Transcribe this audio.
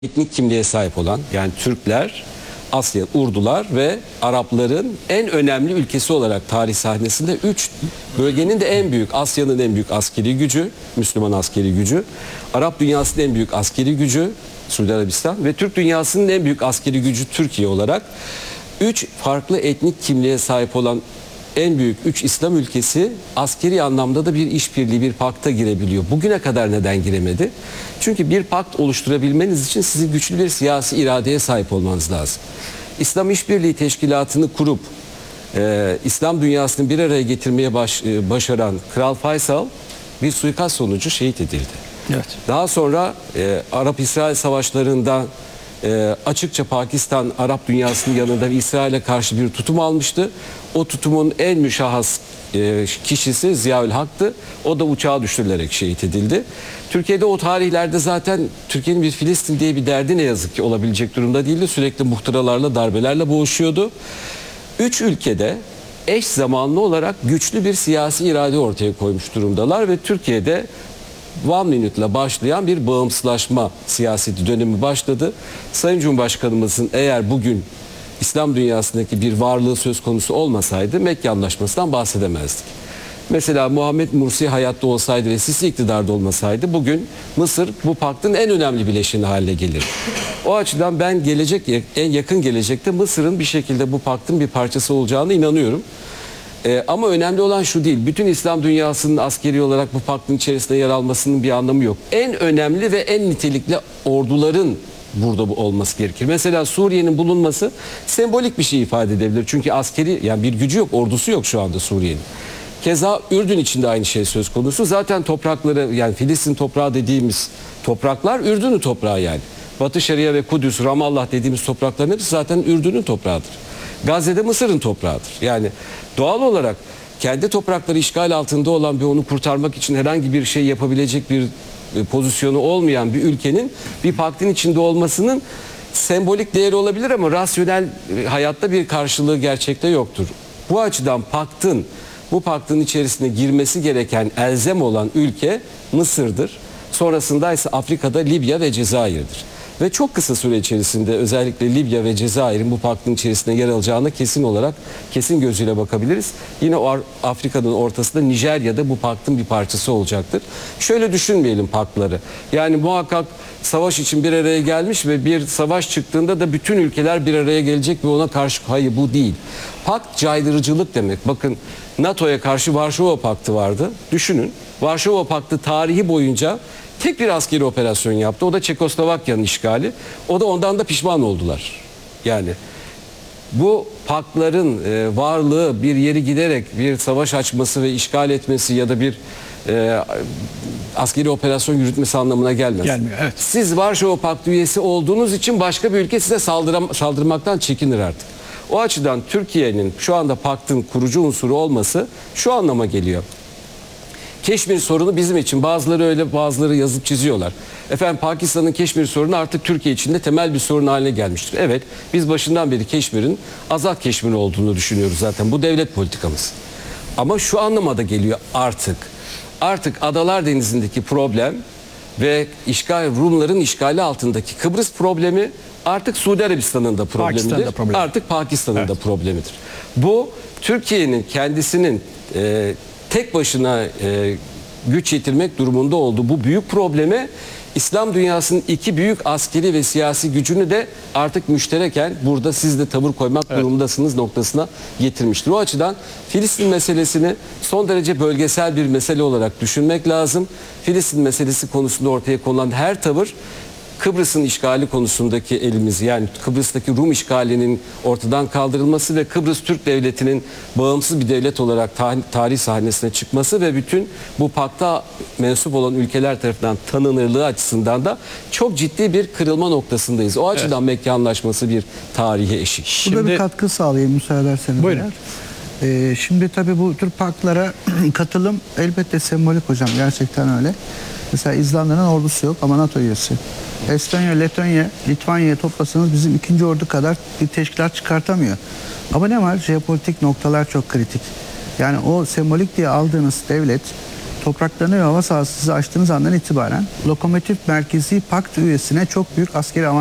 etnik kimliğe sahip olan, yani Türkler, Asya, Urdular ve Arapların en önemli ülkesi olarak tarih sahnesinde 3 bölgenin de en büyük, Asya'nın en büyük askeri gücü, Müslüman askeri gücü, Arap dünyasının en büyük askeri gücü, Suudi Arabistan ve Türk dünyasının en büyük askeri gücü Türkiye olarak 3 farklı etnik kimliğe sahip olan en büyük 3 İslam ülkesi askeri anlamda da bir işbirliği, bir pakta girebiliyor. Bugüne kadar neden giremedi? Çünkü bir pakt oluşturabilmeniz için sizin güçlü bir siyasi iradeye sahip olmanız lazım. İslam İşbirliği Teşkilatı'nı kurup İslam dünyasını bir araya getirmeye başaran Kral Faysal bir suikast sonucu şehit edildi. Evet. Daha sonra Arap-İsrail savaşlarında açıkça Pakistan Arap dünyasının yanında İsrail'e karşı bir tutum almıştı. O tutumun en müşahhas kişisi Ziaül Hak'tı. O da uçağa düşürülerek şehit edildi. Türkiye'de o tarihlerde zaten Türkiye'nin bir Filistin diye bir derdi ne yazık ki olabilecek durumda değildi. Sürekli muhtıralarla, darbelerle boğuşuyordu. 3 ülkede eş zamanlı olarak güçlü bir siyasi irade ortaya koymuş durumdalar ve Türkiye'de One Minute'la başlayan bir bağımsızlaşma siyaseti dönemi başladı. Sayın Cumhurbaşkanımızın eğer bugün İslam dünyasındaki bir varlığı söz konusu olmasaydı Mekke Anlaşması'ndan bahsedemezdik. Mesela Muhammed Mursi hayatta olsaydı ve Sisi iktidarda olmasaydı bugün Mısır bu paktın en önemli bileşeni haline gelir. O açıdan ben en yakın gelecekte Mısır'ın bir şekilde bu paktın bir parçası olacağına inanıyorum. Ama önemli olan şu değil. Bütün İslam dünyasının askeri olarak bu paktın içerisinde yer almasının bir anlamı yok. En önemli ve en nitelikli orduların burada bu olması gerekir. Mesela Suriye'nin bulunması sembolik bir şey ifade edebilir. Çünkü askeri, yani bir gücü yok, ordusu yok şu anda Suriye'nin. Keza Ürdün için de aynı şey söz konusu. Zaten toprakları, yani Filistin toprağı dediğimiz topraklar Ürdün'ün toprağı yani. Batı Şeria ve Kudüs, Ramallah dediğimiz toprakların hepsi zaten Ürdün'ün toprağıdır. Gazze'de Mısır'ın toprağıdır. Yani doğal olarak kendi toprakları işgal altında olan ve onu kurtarmak için herhangi bir şey yapabilecek bir pozisyonu olmayan bir ülkenin bir paktin içinde olmasının sembolik değeri olabilir ama rasyonel hayatta bir karşılığı gerçekte yoktur. Bu açıdan bu paktın içerisine girmesi gereken elzem olan ülke Mısır'dır. Sonrasında ise Afrika'da Libya ve Cezayir'dir. Ve çok kısa süre içerisinde özellikle Libya ve Cezayir'in bu paktın içerisinde yer alacağına kesin gözüyle bakabiliriz. Yine Afrika'nın ortasında Nijerya'da bu paktın bir parçası olacaktır. Şöyle düşünmeyelim paktları. Yani muhakkak savaş için bir araya gelmiş ve bir savaş çıktığında da bütün ülkeler bir araya gelecek ve ona karşı, hayır bu değil. Pakt caydırıcılık demek. Bakın NATO'ya karşı Varşova Paktı vardı. Düşünün, Varşova Paktı tarihi boyunca tek bir askeri operasyon yaptı. O da Çekoslovakya'nın işgali. O da ondan da pişman oldular. Yani bu paktların varlığı bir yeri giderek bir savaş açması ve işgal etmesi ya da bir askeri operasyon yürütmesi anlamına gelmez. Gelmiyor, evet. Siz Varşova Paktı üyesi olduğunuz için başka bir ülke size saldırmaktan çekinir artık. O açıdan Türkiye'nin şu anda paktın kurucu unsuru olması şu anlama geliyor. Keşmir sorunu bizim için, bazıları öyle, bazıları yazıp çiziyorlar. Efendim Pakistan'ın Keşmir sorunu artık Türkiye için de temel bir sorun haline gelmiştir. Evet, biz başından beri Keşmir'in azat Keşmir olduğunu düşünüyoruz zaten. Bu devlet politikamız. Ama şu anlamada geliyor artık. Artık Adalar Denizi'ndeki problem ve Rumların işgali altındaki Kıbrıs problemi artık Suudi Arabistan'ın da problemidir. Artık Pakistan'ın da problemidir. Bu Türkiye'nin kendisinin tek başına güç yetirmek durumunda olduğu bu büyük probleme İslam dünyasının iki büyük askeri ve siyasi gücünü de artık müştereken burada siz de tavır koymak durumundasınız noktasına getirmiştir. O açıdan Filistin meselesini son derece bölgesel bir mesele olarak düşünmek lazım. Filistin meselesi konusunda ortaya konulan her tavır Kıbrıs'ın işgali konusundaki elimiz, yani Kıbrıs'taki Rum işgalinin ortadan kaldırılması ve Kıbrıs Türk Devleti'nin bağımsız bir devlet olarak tarih sahnesine çıkması ve bütün bu pakta mensup olan ülkeler tarafından tanınırlığı açısından da çok ciddi bir kırılma noktasındayız. O açıdan Mekke Anlaşması bir tarihi eşik. Burada bir katkı sağlayayım müsaade ederseniz. Buyurun. Şimdi tabii bu tür paktlara katılım elbette sembolik hocam, gerçekten öyle. Mesela İzlanda'nın ordusu yok ama NATO üyesi. Estonya, Letonya, Litvanya'ya toplasanız bizim 2. ordu kadar bir teşkilat çıkartamıyor. Ama ne var? Jeopolitik noktalar çok kritik. Yani o sembolik diye aldığınız devlet topraklarını ve hava sahasını açtığınız andan itibaren lokomotif merkezi pakt üyesine çok büyük askeri avantaj